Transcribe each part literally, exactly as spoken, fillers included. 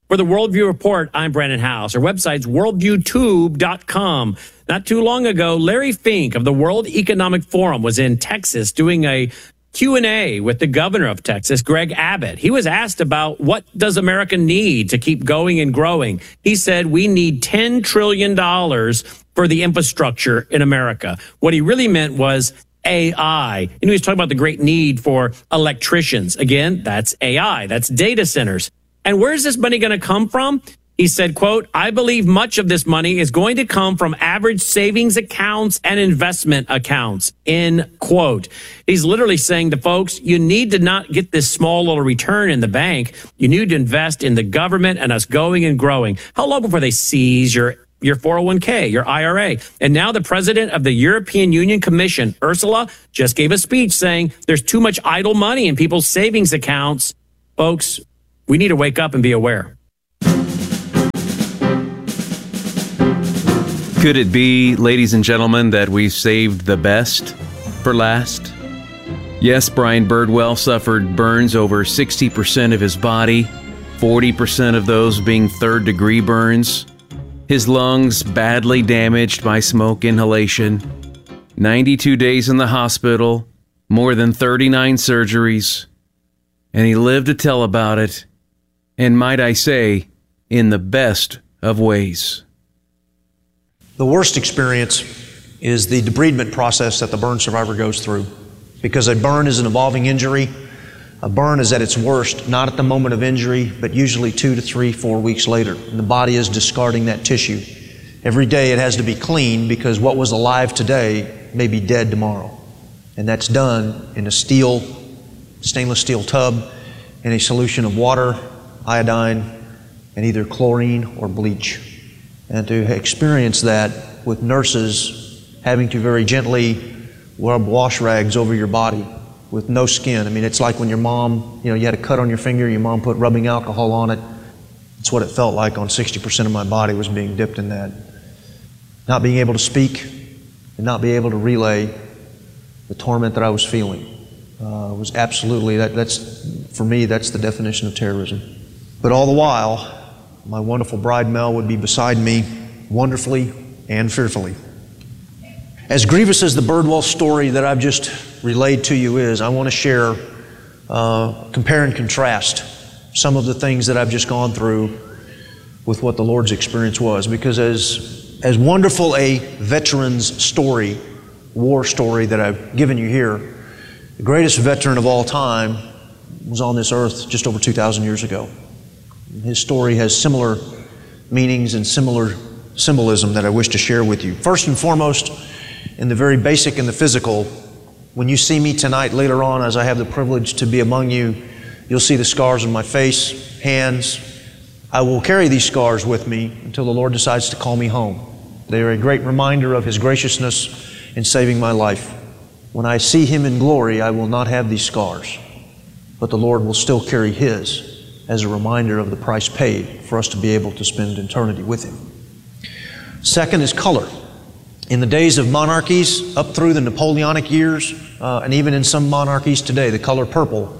For the Worldview Report, I'm Brandon House. Our website's worldview tube dot com. Not too long ago, Larry Fink of the World Economic Forum was in Texas doing a Q and A with the governor of Texas, Greg Abbott. He was asked about what does America need to keep going and growing. He said, we need ten trillion dollars for the infrastructure in America. What he really meant was A I. And he was talking about the great need for electricians. Again, that's A I. That's data centers. And where's this money going to come from? He said, quote, I believe much of this money is going to come from average savings accounts and investment accounts, end quote. He's literally saying to folks, you need to not get this small little return in the bank. You need to invest in the government and us going and growing. How long before they seize your your four oh one k, your I R A? And now the president of the European Union Commission, Ursula, just gave a speech saying there's too much idle money in people's savings accounts. Folks, we need to wake up and be aware. Could it be, ladies and gentlemen, that we've saved the best for last? Yes, Brian Birdwell suffered burns over sixty percent of his body, forty percent of those being third-degree burns. His lungs badly damaged by smoke inhalation. ninety-two days in the hospital, more than thirty-nine surgeries. And he lived to tell about it. And might I say, in the best of ways. The worst experience is the debridement process that the burn survivor goes through. Because a burn is an evolving injury. A burn is at its worst, not at the moment of injury, but usually two to three, four weeks later. And the body is discarding that tissue. Every day it has to be cleaned because what was alive today may be dead tomorrow. And that's done in a steel, stainless steel tub in a solution of water, iodine, and either chlorine or bleach. And to experience that with nurses having to very gently rub wash rags over your body with no skin. I mean, it's like when your mom, you know, you had a cut on your finger, your mom put rubbing alcohol on it. It's what it felt like on sixty percent of my body was being dipped in that. Not being able to speak and not being able to relay the torment that I was feeling uh, was absolutely, that, that's, for me, that's the definition of terrorism. But all the while, my wonderful bride Mel would be beside me wonderfully and fearfully. As grievous as the Birdwell story that I've just relayed to you is, I want to share, uh, compare and contrast some of the things that I've just gone through with what the Lord's experience was. Because as, as wonderful a veteran's story, war story that I've given you here, the greatest veteran of all time was on this earth just over two thousand years ago. His story has similar meanings and similar symbolism that I wish to share with you. First and foremost, in the very basic and the physical, when you see me tonight later on, as I have the privilege to be among you, you'll see the scars on my face, hands. I will carry these scars with me until the Lord decides to call me home. They are a great reminder of His graciousness in saving my life. When I see Him in glory, I will not have these scars, but the Lord will still carry His as a reminder of the price paid for us to be able to spend eternity with Him. Second is color. In the days of monarchies, up through the Napoleonic years, uh, and even in some monarchies today, the color purple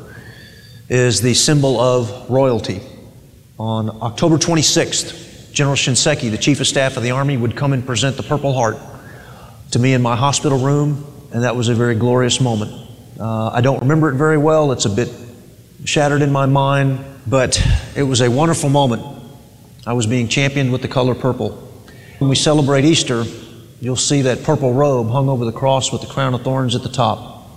is the symbol of royalty. On October twenty-sixth, General Shinseki, the Chief of Staff of the Army, would come and present the Purple Heart to me in my hospital room, and that was a very glorious moment. Uh, I don't remember it very well. It's a bit shattered in my mind, but it was a wonderful moment. I was being championed with the color purple. When we celebrate Easter, you'll see that purple robe hung over the cross with the crown of thorns at the top.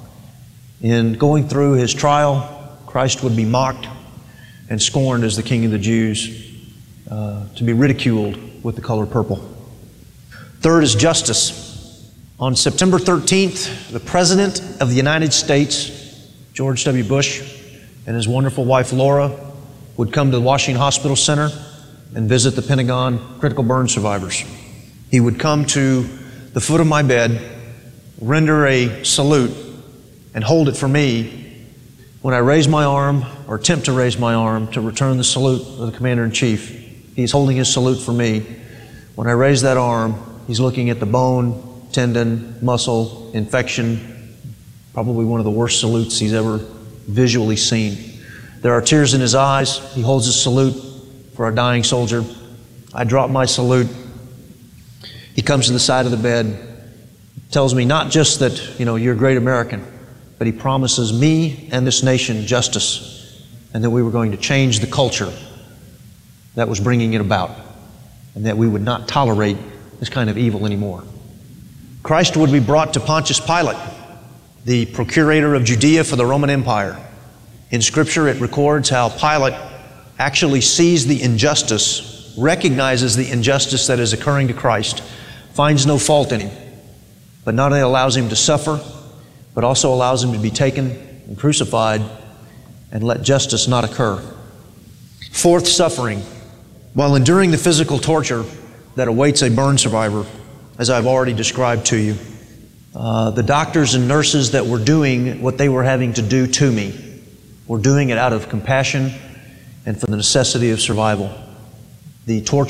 In going through His trial, Christ would be mocked and scorned as the King of the Jews, uh, to be ridiculed with the color purple. Third is justice. On September thirteenth, the President of the United States, George W. Bush, and his wonderful wife Laura would come to the Washington Hospital Center and visit the Pentagon critical burn survivors. He would come to the foot of my bed, render a salute, and hold it for me when I raise my arm, or attempt to raise my arm, to return the salute of the Commander-in-Chief. He's holding his salute for me. When I raise that arm, he's looking at the bone, tendon, muscle, infection, probably one of the worst salutes he's ever visually seen. There are tears in his eyes. He holds his salute for a dying soldier. I drop my salute. He comes to the side of the bed, tells me not just that, you know, you're a great American, but he promises me and this nation justice, and that we were going to change the culture that was bringing it about, and that we would not tolerate this kind of evil anymore. Christ would be brought to Pontius Pilate, the procurator of Judea for the Roman Empire. In Scripture, it records how Pilate actually sees the injustice, recognizes the injustice that is occurring to Christ, finds no fault in him, but not only allows him to suffer, but also allows him to be taken and crucified and let justice not occur. Fourth, suffering. While enduring the physical torture that awaits a burn survivor, as I've already described to you, uh, the doctors and nurses that were doing what they were having to do to me were doing it out of compassion and for the necessity of survival. The torture